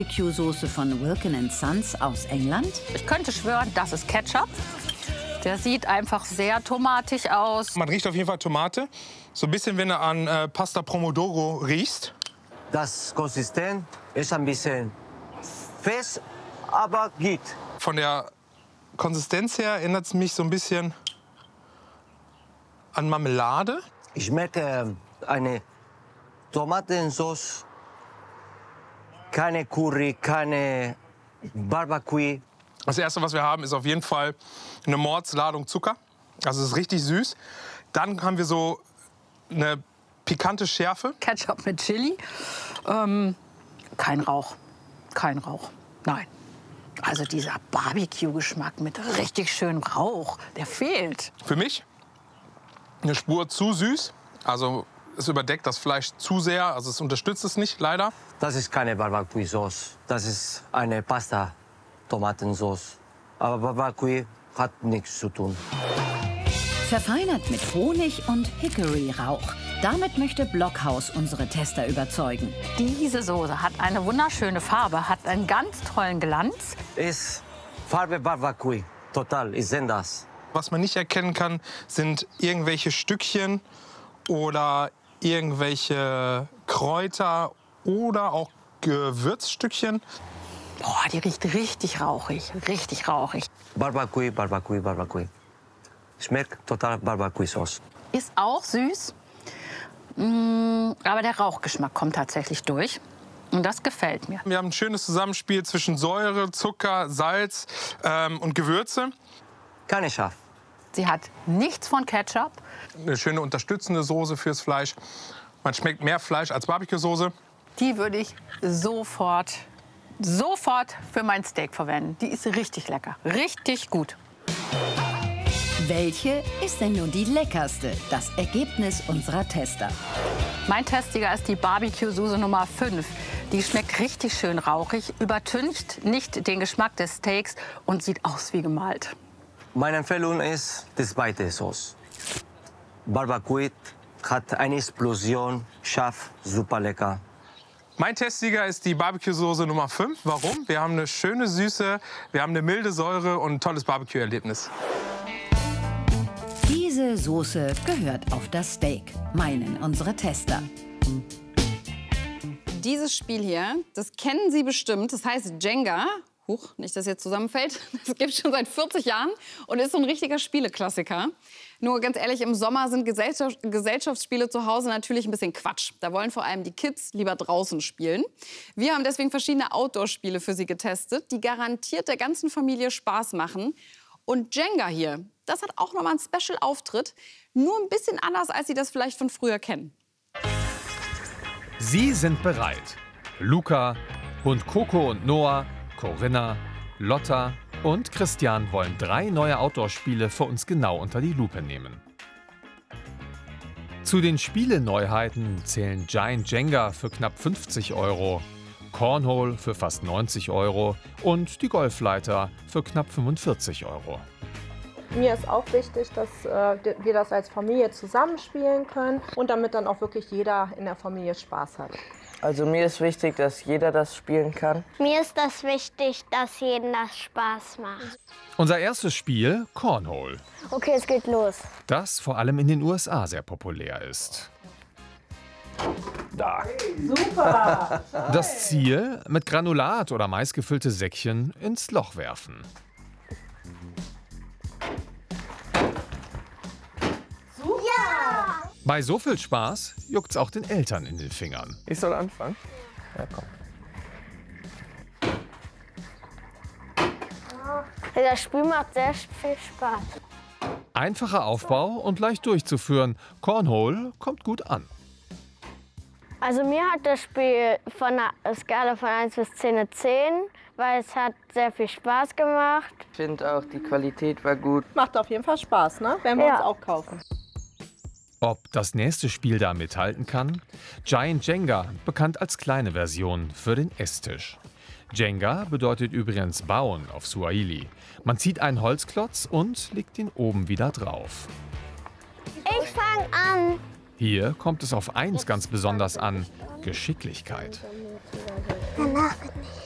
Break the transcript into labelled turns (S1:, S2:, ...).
S1: Barbecue-Soße von Wilkin & Sons aus England.
S2: Ich könnte schwören, das ist Ketchup. Der sieht einfach sehr tomatig aus.
S3: Man riecht auf jeden Fall Tomate. So ein bisschen, wenn du an Pasta Pomodoro riechst.
S4: Das Konsistenz ist ein bisschen fest, aber geht.
S3: Von der Konsistenz her erinnert es mich so ein bisschen an Marmelade.
S4: Ich merke eine Tomatensauce, keine Curry, keine Barbecue.
S3: Das Erste, was wir haben, ist auf jeden Fall eine Mordsladung Zucker. Also es ist richtig süß. Dann haben wir so eine pikante Schärfe.
S2: Ketchup mit Chili. Kein Rauch. Kein Rauch. Nein. Also dieser Barbecue-Geschmack mit richtig schönem Rauch, der fehlt.
S3: Für mich eine Spur zu süß. Also es überdeckt das Fleisch zu sehr. Also es unterstützt es nicht, leider.
S4: Das ist keine Barbecue-Sauce. Das ist eine Pasta-Tomatensauce. Aber Barbecue hat nichts zu tun.
S1: Verfeinert mit Honig und Hickory-Rauch. Damit möchte Blockhaus unsere Tester überzeugen.
S2: Diese Soße hat eine wunderschöne Farbe, hat einen ganz tollen Glanz.
S4: Ist Farbe Barbecue. Total, ich sehe das.
S3: Was man nicht erkennen kann, sind irgendwelche Stückchen oder irgendwelche Kräuter oder auch Gewürzstückchen.
S2: Boah, die riecht richtig rauchig, richtig rauchig.
S4: Barbecue, Barbecue, Barbecue. Schmeckt total Barbecue-Sauce.
S2: Ist auch süß, aber der Rauchgeschmack kommt tatsächlich durch. Und das gefällt mir.
S3: Wir haben ein schönes Zusammenspiel zwischen Säure, Zucker, Salz und Gewürze.
S4: Keine Schaf.
S2: Sie hat nichts von Ketchup.
S3: Eine schöne unterstützende Soße fürs Fleisch. Man schmeckt mehr Fleisch als Barbecue-Soße.
S2: Die würde ich sofort für mein Steak verwenden. Die ist richtig lecker, richtig gut.
S1: Welche ist denn nun die leckerste? Das Ergebnis unserer Tester.
S2: Mein Testiger ist die Barbecue-Soße Nummer 5. Die schmeckt richtig schön rauchig, übertüncht nicht den Geschmack des Steaks und sieht aus wie gemalt.
S4: Meine Empfehlung ist die zweite Sauce. Barbecue hat eine Explosion, scharf, super lecker.
S3: Mein Testsieger ist die Barbecue-Soße Nummer 5. Warum? Wir haben eine schöne Süße, wir haben eine milde Säure und ein tolles Barbecue-Erlebnis.
S1: Diese Soße gehört auf das Steak, meinen unsere Tester.
S5: Dieses Spiel hier, das kennen Sie bestimmt, das heißt Jenga. Huch, nicht, dass jetzt zusammenfällt. Das gibt es schon seit 40 Jahren und ist so ein richtiger Spieleklassiker. Nur ganz ehrlich, im Sommer sind Gesellschaftsspiele zu Hause natürlich ein bisschen Quatsch. Da wollen vor allem die Kids lieber draußen spielen. Wir haben deswegen verschiedene Outdoor-Spiele für Sie getestet, die garantiert der ganzen Familie Spaß machen. Und Jenga hier, das hat auch nochmal einen Special-Auftritt. Nur ein bisschen anders, als Sie das vielleicht von früher kennen.
S6: Sie sind bereit. Luca, Hund Coco und Noah, Corinna, Lotta und Christian wollen 3 neue Outdoor-Spiele für uns genau unter die Lupe nehmen. Zu den Spieleneuheiten zählen Giant Jenga für knapp 50 €, Cornhole für fast 90 € und die Golfleiter für knapp 45 €.
S7: Mir ist auch wichtig, dass wir das als Familie zusammenspielen können und damit dann auch wirklich jeder in der Familie Spaß hat.
S8: Also mir ist wichtig, dass jeder das spielen kann.
S9: Mir ist das wichtig, dass jedem das Spaß macht.
S6: Unser erstes Spiel, Cornhole.
S9: Okay, es geht los.
S6: Das vor allem in den USA sehr populär ist. Da.
S7: Super!
S6: Das Ziel, mit Granulat oder Mais gefüllte Säckchen ins Loch werfen.
S9: Ja!
S6: Bei so viel Spaß juckt's auch den Eltern in den Fingern.
S8: Ich soll anfangen? Ja, komm.
S9: Das Spiel macht sehr viel Spaß.
S6: Einfacher Aufbau und leicht durchzuführen. Cornhole kommt gut an.
S9: Also mir hat das Spiel von einer Skala von 1 bis 10 eine 10, weil es hat sehr viel Spaß gemacht.
S8: Ich finde auch, die Qualität war gut.
S7: Macht auf jeden Fall Spaß, ne? Werden wir uns auch kaufen.
S6: Ob das nächste Spiel da mithalten kann? Giant Jenga, bekannt als kleine Version für den Esstisch. Jenga bedeutet übrigens bauen auf Swahili. Man zieht einen Holzklotz und legt ihn oben wieder drauf.
S9: Ich fange an.
S6: Hier kommt es auf eins ganz besonders an: Geschicklichkeit.
S9: Danach bin ich.